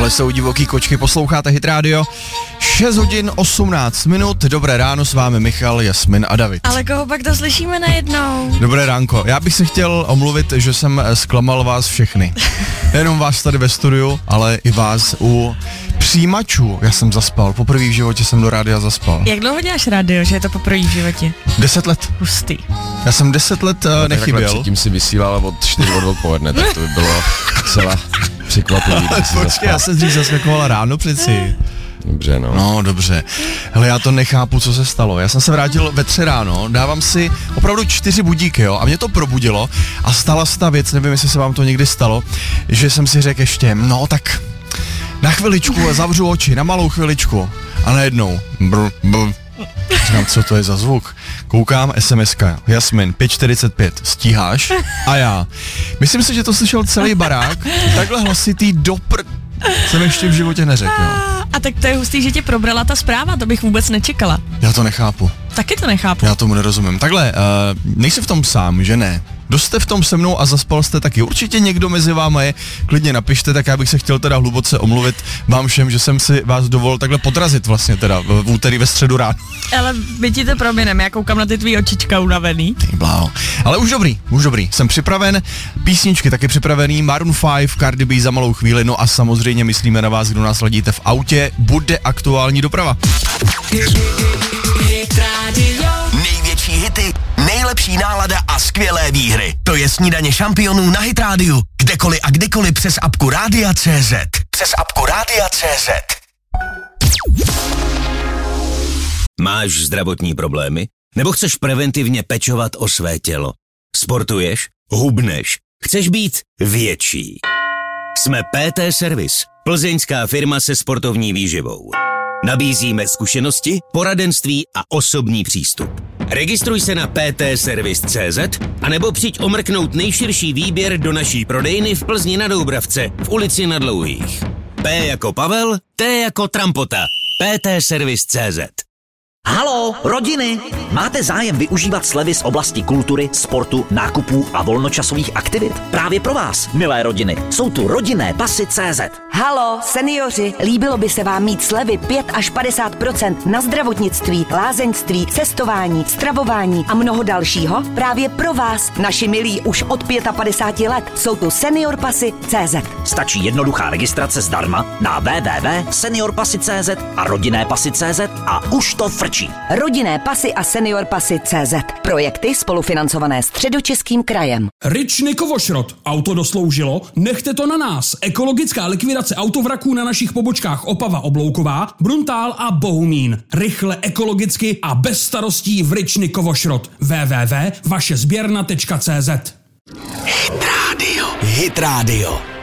Tohle jsou Divoký kočky, posloucháte Hit Radio. 6 hodin 18 minut, dobré ráno, s vámi Michal, Jasmin a David. Ale koho pak to slyšíme najednou? Dobré ránko, já bych se chtěl omluvit, že jsem zklamal vás všechny. Nejenom vás tady ve studiu, ale i vás u přijímačů. Já jsem zaspal, poprvé v životě jsem do rádia zaspal. Jak dlouho děláš rádio, že je to poprvé v životě? 10 let. Hustý. Já jsem 10 let nechyběl. Předtím si vysílal od 4 od odpoledne, tak to by bylo celá překvapivý. Počkej, já se dřív zaskakoval ráno přeci. Dobře, no. No, dobře. Hele, já to nechápu, co se stalo. Já jsem se vrátil ve 3 ráno, dávám si opravdu 4 budíky, jo, a mě to probudilo a stala se ta věc, nevím, jestli se vám to někdy stalo, že jsem si řekl ještě, no tak na chviličku, zavřu oči, na malou chviličku a najednou říkám, co to je za zvuk? Koukám, SMS-ka, Jasmin, 5:45, stíháš? A já. Myslím si, že to slyšel celý barák, takhle hlasitý jsem ještě v životě neřekl, jo. A tak to je hustý, že tě probrala ta zpráva, to bych vůbec nečekala. Já to nechápu. Taky to nechápu. Já tomu nerozumím. Takhle, nejsi v tom sám, že ne? Kdo jste v tom se mnou a zaspal jste taky? Určitě někdo mezi váma je, klidně napište, tak já bych se chtěl teda hluboce omluvit vám všem, že jsem si vás dovolil takhle podrazit vlastně teda v úterý ve středu ráno. Ale my ti to proměneme, já koukám na ty tvý očička unavený. Ty bláho. Ale už dobrý, jsem připraven, písničky taky připravený, Maroon 5, Cardi B za malou chvíli, no a samozřejmě myslíme na vás, kdo nás ladíte v autě, bude aktuální doprava. Největší hity, nejlepší nálada a skvělé výhry. To je Snídaně šampionů na Hit Radio. Kdekoliv a kdykoliv přes apku Rádia.cz. Máš zdravotní problémy? Nebo chceš preventivně pečovat o své tělo? Sportuješ? Hubneš? Chceš být větší? Jsme PT Service, plzeňská firma se sportovní výživou. Nabízíme zkušenosti, poradenství a osobní přístup. Registruj se na ptservice.cz anebo přijď omrknout nejširší výběr do naší prodejny v Plzni na Doubravce v ulici Na Dlouhých. P jako Pavel, T jako Trampota. ptservice.cz. Haló, rodiny! Máte zájem využívat slevy z oblasti kultury, sportu, nákupů a volnočasových aktivit? Právě pro vás, milé rodiny, jsou tu rodinné pasy CZ. Halo, seniori, líbilo by se vám mít slevy 5 až 50% na zdravotnictví, lázeňství, cestování, stravování a mnoho dalšího? Právě pro vás, naši milí už od 55 let, jsou tu senior pasy CZ. Stačí jednoduchá registrace zdarma na www.seniorpasy.cz a rodinné pasy.cz a už to frčí. Rodinné pasy a senior pasy CZ. Projekty spolufinancované Středočeským krajem. Rič Kovošrot. Auto dosloužilo? Nechte to na nás. Ekologická likvidace autovraků na našich pobočkách Opava Oblouková, Bruntál a Bohumín. Rychle, ekologicky a bez starostí v Rič Kovošrot. www.vašezběrna.cz. Hit Radio.